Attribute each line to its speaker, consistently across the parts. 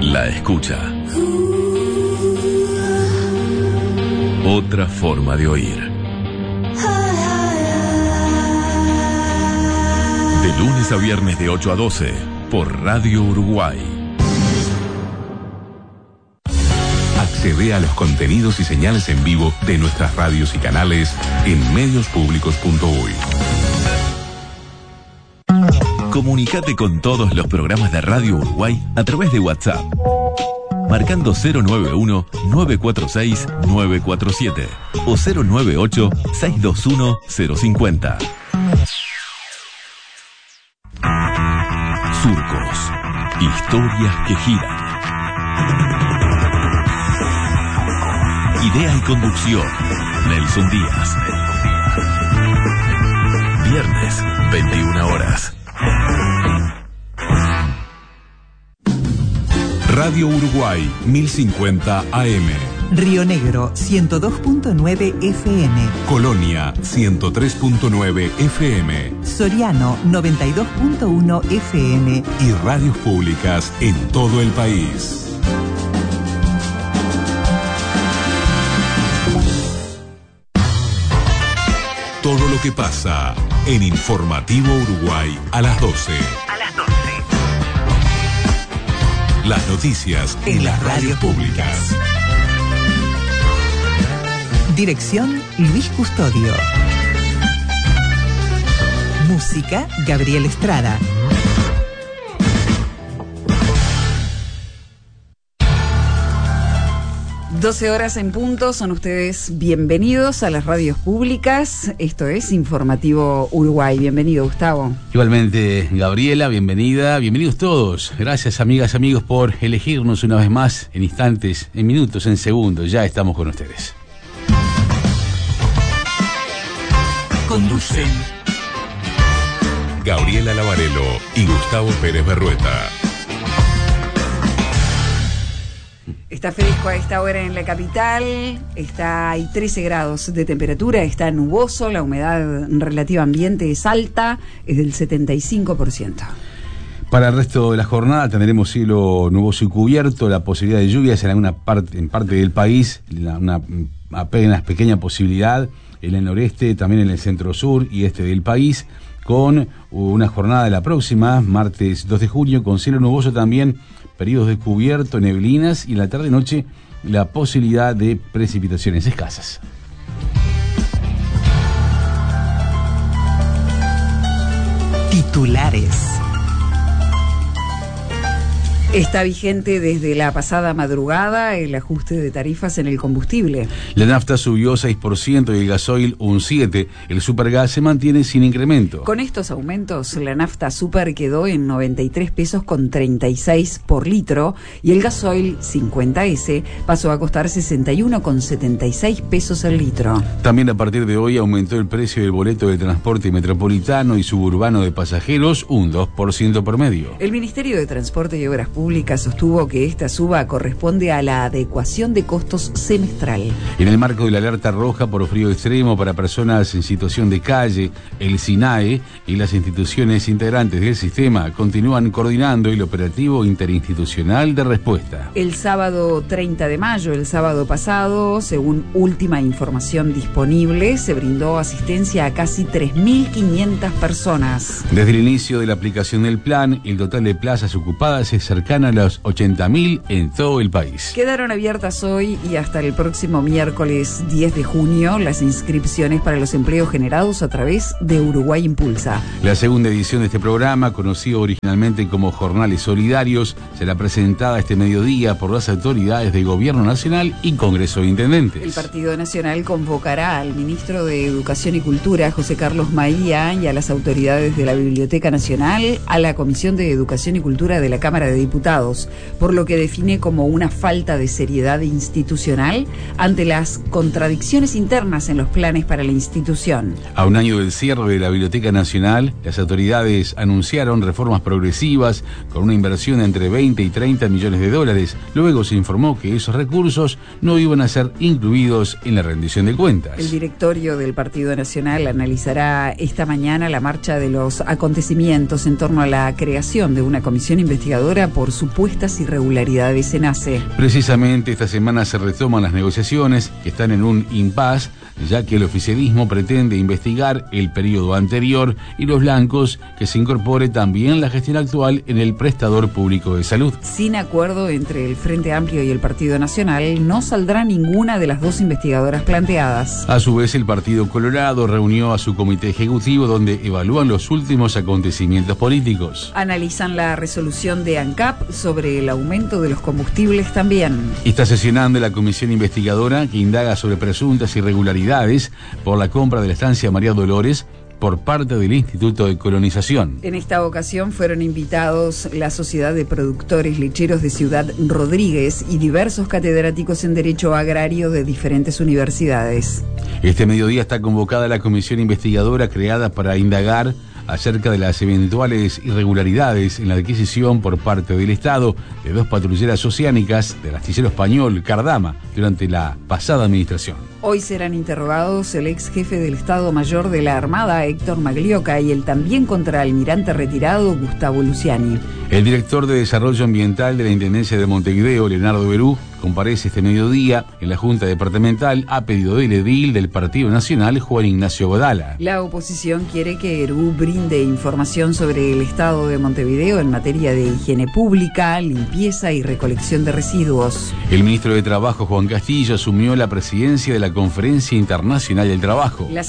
Speaker 1: La escucha. Otra forma de oír. De lunes a viernes de 8 a 12 por Radio Uruguay. Accede a los contenidos y señales en vivo de nuestras radios y canales en mediospublicos.uy. Comunicate con todos los programas de Radio Uruguay a través de WhatsApp, marcando 091-946-947 o 098-621-050. Surcos, historias que giran. Idea y conducción, Nelson Díaz. Viernes, 21 horas. Radio Uruguay, 1050 AM.
Speaker 2: Río Negro, 102.9 FM.
Speaker 1: Colonia, 103.9 FM.
Speaker 2: Soriano, 92.1 FM.
Speaker 1: Y radios públicas en todo el país. Todo lo que pasa en Informativo Uruguay a las 12. Las noticias en las radios públicas.
Speaker 2: Dirección Luis Custodio. Música Gabriel Estrada.
Speaker 3: Doce horas en punto, son ustedes bienvenidos a las radios públicas. Esto es Informativo Uruguay. Bienvenido, Gustavo.
Speaker 4: Igualmente, Gabriela, bienvenida. Bienvenidos todos. Gracias, amigas, amigos, por elegirnos una vez más en instantes, en minutos, en segundos. Ya estamos con ustedes.
Speaker 2: Conducen
Speaker 1: Gabriela Lavarello y Gustavo Pérez Berrueta.
Speaker 3: Está fresco a esta hora en la capital, hay 13 grados de temperatura, está nuboso, la humedad relativa ambiente es alta, es del 75%.
Speaker 4: Para el resto de la jornada tendremos cielo nuboso y cubierto, la posibilidad de lluvias en parte del país, una apenas pequeña posibilidad en el noreste, también en el centro sur y este del país, con una jornada de la próxima, martes 2 de junio, con cielo nuboso también, periodos de cubierto, neblinas y en la tarde-noche la posibilidad de precipitaciones escasas.
Speaker 2: Titulares.
Speaker 3: Está vigente desde la pasada madrugada el ajuste de tarifas en el combustible.
Speaker 4: La nafta subió 6% y el gasoil un 7%. El supergas se mantiene sin incremento.
Speaker 3: Con estos aumentos, la nafta super quedó en 93 pesos con 36 por litro y el gasoil 50S pasó a costar 61 con 76 pesos el litro.
Speaker 4: También a partir de hoy aumentó el precio del boleto de transporte metropolitano y suburbano de pasajeros un 2% promedio.
Speaker 3: El Ministerio de Transporte y Obras Pública sostuvo que esta suba corresponde a la adecuación de costos semestral.
Speaker 4: En el marco de la alerta roja por frío extremo para personas en situación de calle, el SINAE y las instituciones integrantes del sistema continúan coordinando el operativo interinstitucional de respuesta.
Speaker 3: El sábado 30 de mayo, el sábado pasado, según última información disponible, se brindó asistencia a casi 3.500 personas.
Speaker 4: Desde el inicio de la aplicación del plan, el total de plazas ocupadas es cercano a los 80.000 en todo el país.
Speaker 3: Quedaron abiertas hoy y hasta el próximo miércoles 10 de junio las inscripciones para los empleos generados a través de Uruguay Impulsa.
Speaker 4: La segunda edición de este programa, conocido originalmente como Jornales Solidarios, será presentada este mediodía por las autoridades del Gobierno Nacional y Congreso de Intendentes.
Speaker 3: El Partido Nacional convocará al ministro de Educación y Cultura, José Carlos Maía, y a las autoridades de la Biblioteca Nacional, a la Comisión de Educación y Cultura de la Cámara de Diputados, por lo que define como una falta de seriedad institucional ante las contradicciones internas en los planes para la institución.
Speaker 4: A un año del cierre de la Biblioteca Nacional, las autoridades anunciaron reformas progresivas con una inversión de entre 20 y 30 millones de dólares. Luego se informó que esos recursos no iban a ser incluidos en la rendición de cuentas.
Speaker 3: El directorio del Partido Nacional analizará esta mañana la marcha de los acontecimientos en torno a la creación de una comisión investigadora por por supuestas irregularidades en ACE.
Speaker 4: Precisamente esta semana se retoman las negociaciones que están en un impasse, ya que el oficialismo pretende investigar el periodo anterior y los blancos que se incorpore también la gestión actual en el prestador público de salud.
Speaker 3: Sin acuerdo entre el Frente Amplio y el Partido Nacional, no saldrá ninguna de las dos investigadoras planteadas.
Speaker 4: A su vez, el Partido Colorado reunió a su comité ejecutivo donde evalúan los últimos acontecimientos políticos.
Speaker 3: Analizan la resolución de ANCAP sobre el aumento de los combustibles también.
Speaker 4: Está sesionando la comisión investigadora que indaga sobre presuntas irregularidades por la compra de la estancia María Dolores por parte del Instituto de Colonización.
Speaker 3: En esta ocasión fueron invitados la Sociedad de Productores Lecheros de Ciudad Rodríguez y diversos catedráticos en Derecho Agrario de diferentes universidades.
Speaker 4: Este mediodía está convocada la comisión investigadora creada para indagar acerca de las eventuales irregularidades en la adquisición por parte del Estado de dos patrulleras oceánicas del astillero español Cardama durante la pasada administración.
Speaker 3: Hoy serán interrogados el ex jefe del Estado Mayor de la Armada, Héctor Maglioca, y el también contraalmirante retirado, Gustavo Luciani.
Speaker 4: El director de Desarrollo Ambiental de la Intendencia de Montevideo, Leonardo Berú, comparece este mediodía en la Junta Departamental a pedido del edil del Partido Nacional, Juan Ignacio Godala.
Speaker 3: La oposición quiere que Berú brinde información sobre el estado de Montevideo en materia de higiene pública, limpieza y recolección de residuos.
Speaker 4: El ministro de Trabajo, Juan Castillo, asumió la presidencia de la Conferencia Internacional del Trabajo.
Speaker 3: La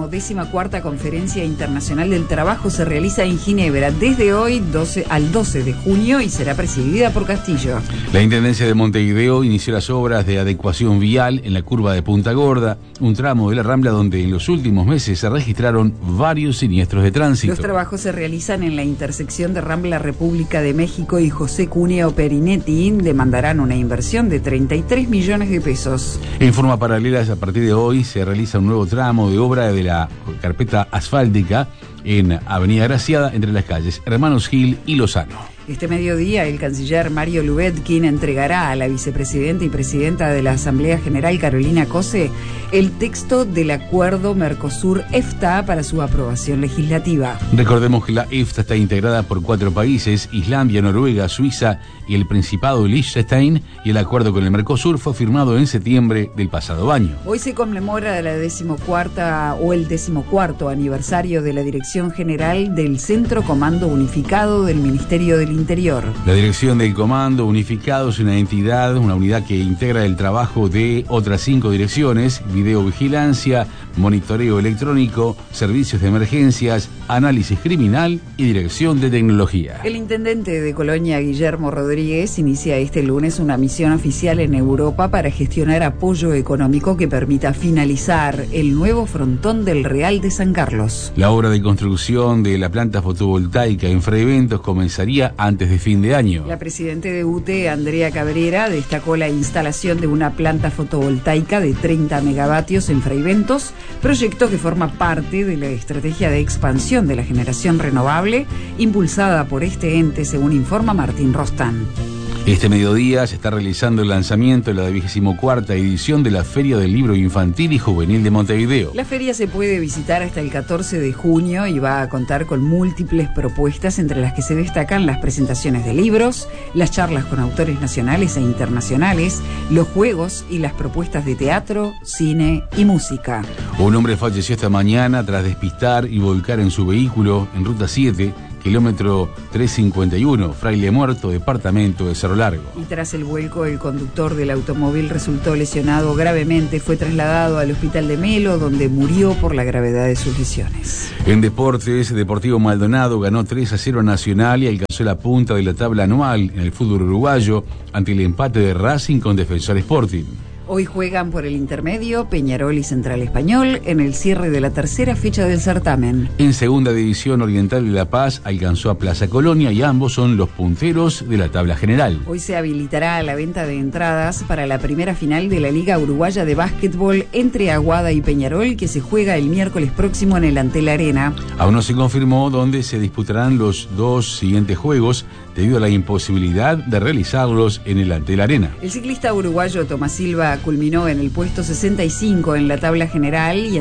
Speaker 3: 114ª Conferencia Internacional del Trabajo se realiza en Ginebra desde hoy al 12 de junio y será presidida por Castillo.
Speaker 4: La Intendencia de Montevideo inició las obras de adecuación vial en la curva de Punta Gorda, un tramo de la Rambla donde en los últimos meses se registraron varios siniestros de tránsito.
Speaker 3: Los trabajos se realizan en la intersección de Rambla República de México y José Cuneo Perinetti. Demandarán una inversión de 33 millones de pesos.
Speaker 4: En forma paralela, a partir de hoy se realiza un nuevo tramo de obra de la carpeta asfáltica en Avenida Graciada entre las calles Hermanos Gil y Lozano.
Speaker 3: Este mediodía, el canciller Mario Lubetkin entregará a la vicepresidenta y presidenta de la Asamblea General, Carolina Cose, el texto del acuerdo Mercosur-EFTA para su aprobación legislativa.
Speaker 4: Recordemos que la EFTA está integrada por 4 países, Islandia, Noruega, Suiza y el Principado de Liechtenstein, y el acuerdo con el Mercosur fue firmado en septiembre del pasado año.
Speaker 3: Hoy se conmemora la 14º aniversario de la Dirección General del Centro Comando Unificado del Ministerio del Interior.
Speaker 4: La Dirección del Comando Unificado es una entidad, una unidad que integra el trabajo de otras 5 direcciones: videovigilancia, monitoreo electrónico, servicios de emergencias, análisis criminal y dirección de tecnología.
Speaker 3: El intendente de Colonia, Guillermo Rodríguez, inicia este lunes una misión oficial en Europa para gestionar apoyo económico que permita finalizar el nuevo frontón del Real de San Carlos.
Speaker 4: La obra de construcción de la planta fotovoltaica en Freventos comenzaría antes de fin de año.
Speaker 3: La presidenta de UTE, Andrea Cabrera, destacó la instalación de una planta fotovoltaica de 30 megavatios en Fraiventos, proyecto que forma parte de la estrategia de expansión de la generación renovable impulsada por este ente, según informa Martín Rostán.
Speaker 4: Este mediodía se está realizando el lanzamiento de la 24ª edición de la Feria del Libro Infantil y Juvenil de Montevideo.
Speaker 3: La feria se puede visitar hasta el 14 de junio y va a contar con múltiples propuestas, entre las que se destacan las presentaciones de libros, las charlas con autores nacionales e internacionales, los juegos y las propuestas de teatro, cine y música.
Speaker 4: Un hombre falleció esta mañana tras despistar y volcar en su vehículo en Ruta 7, kilómetro 351, Fraile Muerto, departamento de Cerro Largo.
Speaker 3: Y tras el vuelco, el conductor del automóvil resultó lesionado gravemente. Fue trasladado al hospital de Melo, donde murió por la gravedad de sus lesiones.
Speaker 4: En deportes, Deportivo Maldonado ganó 3-0 a Nacional y alcanzó la punta de la tabla anual en el fútbol uruguayo ante el empate de Racing con Defensor Sporting.
Speaker 3: Hoy juegan por el intermedio Peñarol y Central Español en el cierre de la tercera fecha del certamen.
Speaker 4: En segunda división, Oriental de La Paz alcanzó a Plaza Colonia y ambos son los punteros de la tabla general.
Speaker 3: Hoy se habilitará la venta de entradas para la primera final de la Liga Uruguaya de Básquetbol entre Aguada y Peñarol, que se juega el miércoles próximo en el Antel Arena.
Speaker 4: Aún no se confirmó dónde se disputarán los 2 siguientes juegos debido a la imposibilidad de realizarlos en el Antel Arena.
Speaker 3: El ciclista uruguayo Tomás Silva culminó en el puesto 65 en la tabla general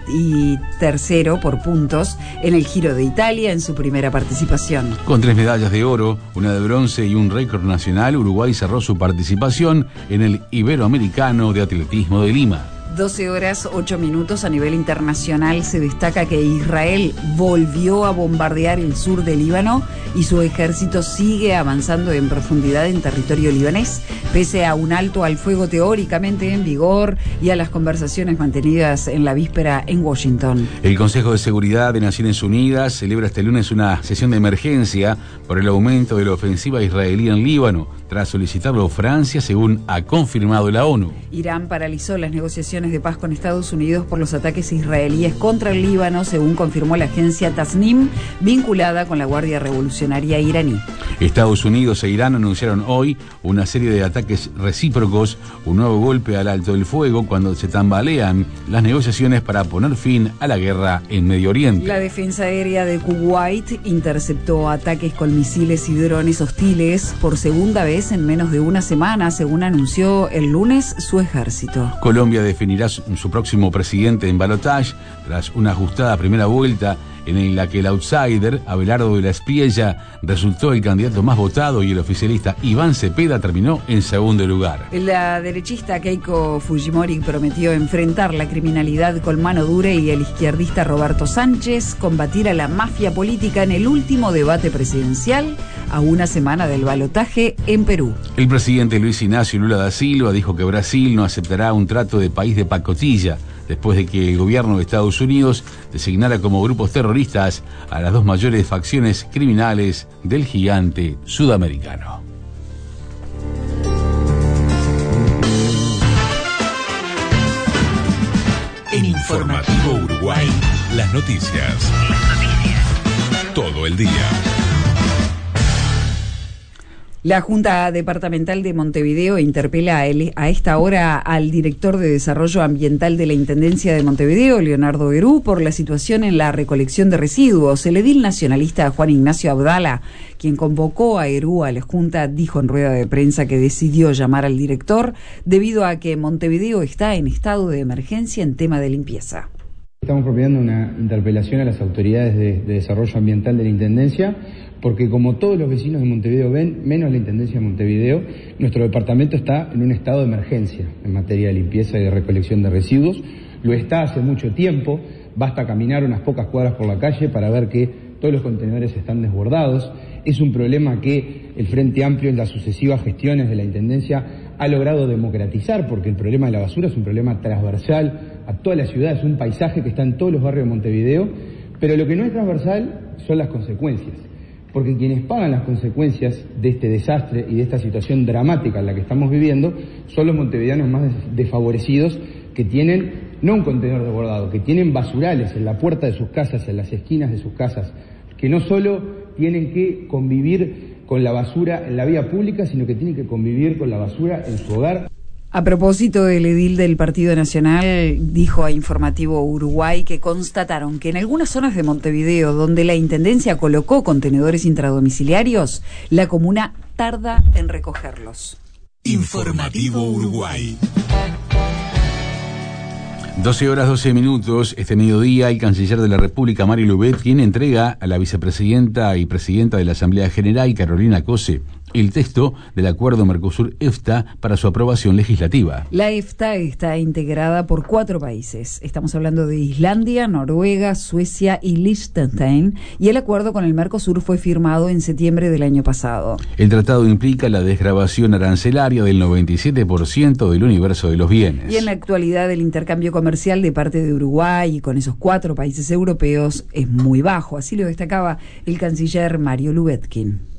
Speaker 3: y tercero por puntos en el Giro de Italia en su primera participación.
Speaker 4: Con 3 medallas de oro, una de bronce y un récord nacional, Uruguay cerró su participación en el Iberoamericano de Atletismo de Lima.
Speaker 3: 12 horas 8 minutos. A nivel internacional se destaca que Israel volvió a bombardear el sur del Líbano y su ejército sigue avanzando en profundidad en territorio libanés, pese a un alto al fuego teóricamente en vigor y a las conversaciones mantenidas en la víspera en Washington.
Speaker 4: El Consejo de Seguridad de Naciones Unidas celebra este lunes una sesión de emergencia por el aumento de la ofensiva israelí en Líbano, tras solicitarlo Francia, según ha confirmado la ONU.
Speaker 3: Irán paralizó las negociaciones de paz con Estados Unidos por los ataques israelíes contra el Líbano, según confirmó la agencia Tasnim, vinculada con la Guardia Revolucionaria iraní.
Speaker 4: Estados Unidos e Irán anunciaron hoy una serie de ataques recíprocos, un nuevo golpe al alto del fuego cuando se tambalean las negociaciones para poner fin a la guerra en Medio Oriente.
Speaker 3: La defensa aérea de Kuwait interceptó ataques con misiles y drones hostiles por segunda vez en menos de una semana, según anunció el lunes su ejército.
Speaker 4: Colombia definirá su próximo presidente en balotaje tras una ajustada primera vuelta en la que el outsider, Abelardo de la Espriella, resultó el candidato más votado y el oficialista Iván Cepeda terminó en segundo lugar.
Speaker 3: La derechista Keiko Fujimori prometió enfrentar la criminalidad con mano dura y el izquierdista Roberto Sánchez combatir a la mafia política en el último debate presidencial a una semana del balotaje en Perú.
Speaker 4: El presidente Luis Ignacio Lula da Silva dijo que Brasil no aceptará un trato de país de pacotilla después de que el gobierno de Estados Unidos designara como grupos terroristas a las 2 mayores facciones criminales del gigante sudamericano.
Speaker 1: En Informativo Uruguay, las noticias. Todo el día.
Speaker 3: La Junta Departamental de Montevideo interpela a esta hora al director de Desarrollo Ambiental de la Intendencia de Montevideo, Leonardo Herú, por la situación en la recolección de residuos. El edil nacionalista Juan Ignacio Abdala, quien convocó a Herú a la Junta, dijo en rueda de prensa que decidió llamar al director debido a que Montevideo está en estado de emergencia en tema de limpieza.
Speaker 5: Estamos proponiendo una interpelación a las autoridades de desarrollo ambiental de la Intendencia, porque como todos los vecinos de Montevideo ven, menos la Intendencia de Montevideo, nuestro departamento está en un estado de emergencia en materia de limpieza y de recolección de residuos. Lo está hace mucho tiempo, basta caminar unas pocas cuadras por la calle para ver que todos los contenedores están desbordados. Es un problema que el Frente Amplio en las sucesivas gestiones de la Intendencia ha logrado democratizar, porque el problema de la basura es un problema transversal a toda la ciudad, es un paisaje que está en todos los barrios de Montevideo, pero lo que no es transversal son las consecuencias. Porque quienes pagan las consecuencias de este desastre y de esta situación dramática en la que estamos viviendo son los montevideanos más desfavorecidos, que tienen no un contenedor desbordado, que tienen basurales en la puerta de sus casas, en las esquinas de sus casas, que no solo tienen que convivir con la basura en la vía pública, sino que tienen que convivir con la basura en su hogar.
Speaker 3: A propósito, el edil del Partido Nacional dijo a Informativo Uruguay que constataron que en algunas zonas de Montevideo, donde la Intendencia colocó contenedores intradomiciliarios, la comuna tarda en recogerlos.
Speaker 1: Informativo Uruguay.
Speaker 4: 12 horas 12 minutos. Este mediodía, el canciller de la República, Mario Lubetkin, entrega a la vicepresidenta y presidenta de la Asamblea General, Carolina Cose, el texto del acuerdo Mercosur-EFTA para su aprobación legislativa.
Speaker 3: La EFTA está integrada por 4 países. Estamos hablando de Islandia, Noruega, Suecia y Liechtenstein, y el acuerdo con el Mercosur fue firmado en septiembre del año pasado.
Speaker 4: El tratado implica la desgravación arancelaria del 97% del universo de los bienes.
Speaker 3: Y en la actualidad el intercambio comercial de parte de Uruguay y con esos 4 países europeos es muy bajo, así lo destacaba el canciller Mario Lubetkin.